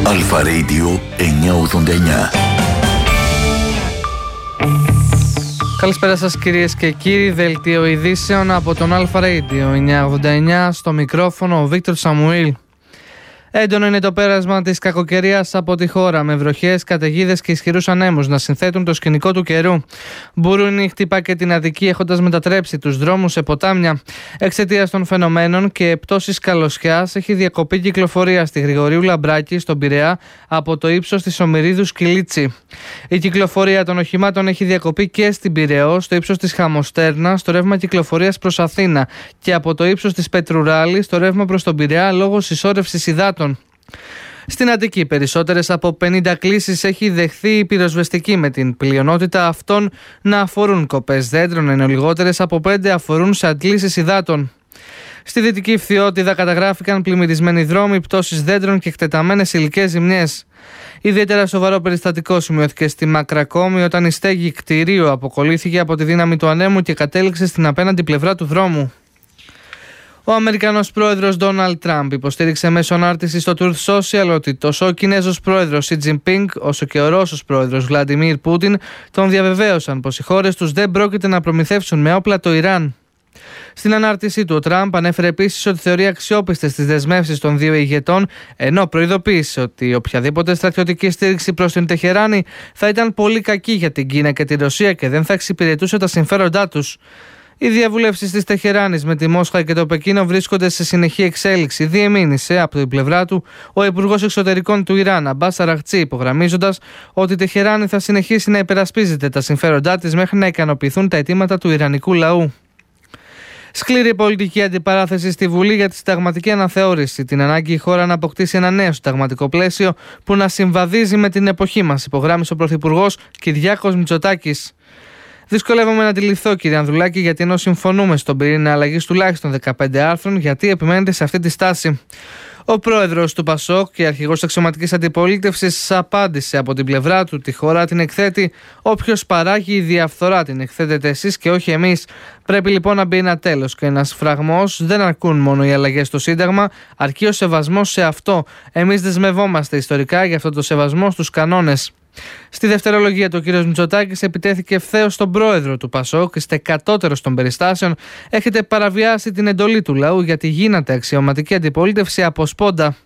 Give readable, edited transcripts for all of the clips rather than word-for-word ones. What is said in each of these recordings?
Αλφα Radio 989. Καλησπέρα σας κυρίες και κύριοι, δελτίο ειδήσεων από τον Αλφα Radio 989, στο μικρόφωνο ο Βίκτορ Σαμουήλ. Έντονο είναι το πέρασμα της κακοκαιρίας από τη χώρα, με βροχές, καταιγίδες και ισχυρούς ανέμους να συνθέτουν το σκηνικό του καιρού. Μπουρούνι χτυπά και την Αττική, έχοντας μετατρέψει τους δρόμους σε ποτάμια. Εξαιτίας των φαινομένων και πτώσης καλοσιάς, έχει διακοπεί κυκλοφορία στη Γρηγορίου Λαμπράκη, στον Πειραιά, από το ύψος της Ομηρίδου Σκυλίτσι. Η κυκλοφορία των οχημάτων έχει διακοπεί και στην Πειραιώ, στο ύψος της Χαμοστέρνα, στο ρεύμα κυκλοφορίας προς Αθήνα, και από το ύψος της Πετρουράλη, στο ρεύμα προς τον Πειραιά, λόγω συσσόρευσης υδάτων. Στην Αττική, περισσότερες από 50 κλήσεις έχει δεχθεί η πυροσβεστική, με την πλειονότητα αυτών να αφορούν κοπές δέντρων, ενώ λιγότερες από 5 αφορούν σε αντλήσεις υδάτων. Στη Δυτική Φθιώτιδα καταγράφηκαν πλημμυρισμένοι δρόμοι, πτώσεις δέντρων και εκτεταμένες υλικές ζημιές. Ιδιαίτερα σοβαρό περιστατικό σημειώθηκε στη Μακρακόμη, όταν η στέγη κτηρίου αποκολλήθηκε από τη δύναμη του ανέμου και κατέληξε στην απέναντι πλευρά του δρόμου. Ο Αμερικανός πρόεδρος Ντόναλντ Τραμπ υποστήριξε μέσω ανάρτησης στο Truth Social ότι τόσο ο Κινέζος πρόεδρος Σι Τζινπίνγκ όσο και ο Ρώσος πρόεδρος Βλαντιμίρ Πούτιν τον διαβεβαίωσαν πως οι χώρες τους δεν πρόκειται να προμηθεύσουν με όπλα το Ιράν. Στην ανάρτησή του, ο Τραμπ ανέφερε επίσης ότι θεωρεί αξιόπιστες τις δεσμεύσεις των δύο ηγετών, ενώ προειδοποίησε ότι οποιαδήποτε στρατιωτική στήριξη προς την Τεχεράνη θα ήταν πολύ κακή για την Κίνα και τη Ρωσία και δεν θα εξυπηρετούσε τα συμφέροντά τους. Οι διαβουλεύσεις της Τεχεράνης με τη Μόσχα και το Πεκίνο βρίσκονται σε συνεχή εξέλιξη, διεμήνυσε από την πλευρά του ο Υπουργός Εξωτερικών του Ιράν, Αμπάς Αραχτσί, υπογραμμίζοντας ότι η Τεχεράνη θα συνεχίσει να υπερασπίζεται τα συμφέροντά της μέχρι να ικανοποιηθούν τα αιτήματα του ιρανικού λαού. Σκληρή πολιτική αντιπαράθεση στη Βουλή για τη συνταγματική αναθεώρηση, την ανάγκη η χώρα να αποκτήσει ένα νέο συνταγματικό πλαίσιο που να συμβαδίζει με την εποχή μας, υπογράμμισε ο Πρωθυπουργός Κυριάκος Μητσοτάκης. Δυσκολεύομαι να αντιληφθώ, κύριε Ανδρουλάκη, γιατί ενώ συμφωνούμε στον πυρήνα αλλαγής τουλάχιστον 15 άρθρων, γιατί επιμένετε σε αυτή τη στάση. Ο πρόεδρος του ΠΑΣΟΚ και αρχηγός αξιωματικής αντιπολίτευσης απάντησε από την πλευρά του: τη χώρα την εκθέτει όποιος παράγει η διαφθορά, την εκθέτετε εσείς και όχι εμείς. Πρέπει λοιπόν να μπει ένα τέλος και ένας φραγμός. Δεν αρκούν μόνο οι αλλαγές στο Σύνταγμα, αρκεί ο σεβασμός σε αυτό. Εμείς δεσμευόμαστε ιστορικά για αυτό το σεβασμό στους κανόνες. Στη δευτερολογία του, ο κ. Μητσοτάκης επιτέθηκε ευθέως στον πρόεδρο του ΠΑΣΟΚ: είστε κατώτερος των περιστάσεων, έχετε παραβιάσει την εντολή του λαού, γιατί γίνατε αξιωματική αντιπολίτευση από σπόντα.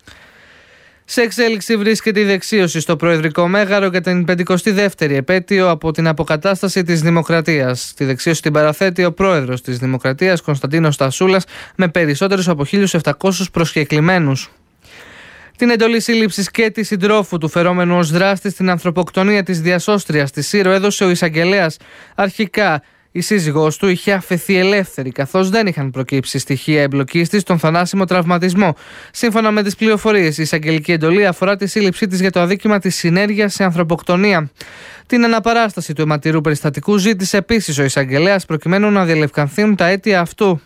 Σε εξέλιξη βρίσκεται η δεξίωση στο Προεδρικό Μέγαρο για την 52η επέτειο από την αποκατάσταση της Δημοκρατίας. Τη δεξίωση την παραθέτει ο πρόεδρος της Δημοκρατίας, Κωνσταντίνος Στασούλας, με περισσότερους από 1.700 προσκεκλημένους. Την εντολή σύλληψης και τη συντρόφου του φερόμενου ως δράστη στην ανθρωποκτονία της διασώστριας της Σύρο έδωσε ο εισαγγελέας. Αρχικά η σύζυγός του είχε αφαιθεί ελεύθερη, καθώς δεν είχαν προκύψει στοιχεία εμπλοκής της στον θανάσιμο τραυματισμό. Σύμφωνα με τις πληροφορίες, η εισαγγελική εντολή αφορά τη σύλληψή της για το αδίκημα της συνέργειας σε ανθρωποκτονία. Την αναπαράσταση του αιματηρού περιστατικού ζήτησε επίσης ο εισαγγελέας, προκειμένου να διαλευκανθούν τα αίτια αυτού.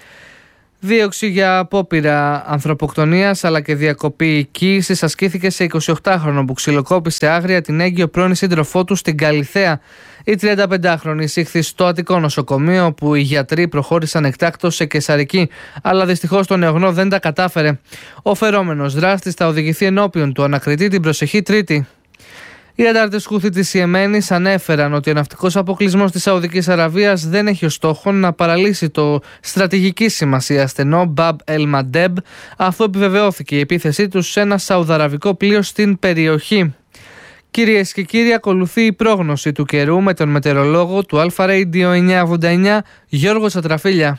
Δίωξη για απόπειρα ανθρωποκτονίας αλλά και διακοπή οικίησης ασκήθηκε σε 28χρονο που ξυλοκόπησε άγρια την έγκυο πρώην σύντροφό του στην Καλιθέα. Η 35χρονη εισήχθη στο Αττικό νοσοκομείο, όπου οι γιατροί προχώρησαν εκτάκτως σε καισαρική, αλλά δυστυχώς το νεογνώ δεν τα κατάφερε. Ο φερόμενος δράστης θα οδηγηθεί ενώπιον του ανακριτή την προσεχή Τρίτη. Οι αντάρτες Χούθη της Ιεμένης ανέφεραν ότι ο ναυτικός αποκλεισμός της Σαουδικής Αραβίας δεν έχει ως στόχο να παραλύσει το στρατηγική σημασία στενό Μπαμπ Ελ Μαντέμπ, αφού επιβεβαιώθηκε η επίθεσή τους σε ένα σαουδαραβικό πλοίο στην περιοχή. Κυρίες και κύριοι, ακολουθεί η πρόγνωση του καιρού με τον μετεωρολόγο του Αλφα Radio 989, Γιώργο Σατραφίλια.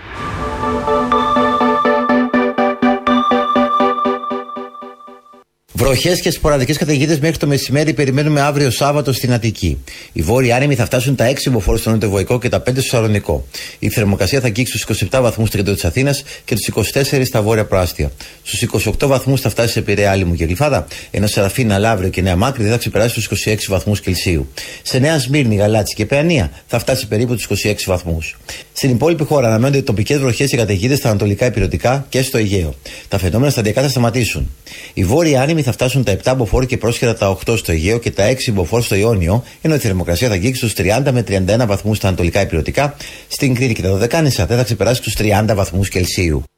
Βροχές και σποραδικές καταιγίδες μέχρι το μεσημέρι περιμένουμε αύριο Σάββατο στην Αττική. Οι βόρειοι άνεμοι θα φτάσουν τα 6 μποφόρ στο Νοτιοβοϊκό και τα 5 στο Σαλονικό. Η θερμοκρασία θα αγγίξει στους 27 βαθμούς στο κέντρο της Αθήνας και τους 24 στα βόρεια προάστια. Στους 28 βαθμούς θα φτάσει σε Πειραιά, Άλυμο και Γλυφάδα, ενώ Σαραφίνα, Λαύριο και Νέα Μάκρη δεν θα ξεπεράσει τους 26 βαθμούς Κελσίου. Σε Νέα Σμύρνη, Γαλάτσι και Παιανία θα φτάσει περίπου τους 26 βαθμούς. Στην υπόλοιπη χώρα αναμένονται τοπικές βροχές και καταιγίδες στα ανατολικά ηπειρωτικά και στο Αιγαίο. Τα φαινόμενα σταδιακά θα σταματήσουν. Οι βόρειοι άνεμοι θα φτάσουν τα 7 μποφόρ και πρόσχερα τα 8 στο Αιγαίο και τα 6 μποφόρ στο Ιόνιο, ενώ η θερμοκρασία θα αγγίξει στους 30 με 31 βαθμούς στα ανατολικά ηπειρωτικά. Στην Κρήτη και τα Δωδεκάνησα δεν θα ξεπεράσει τους 30 βαθμούς Κελσίου.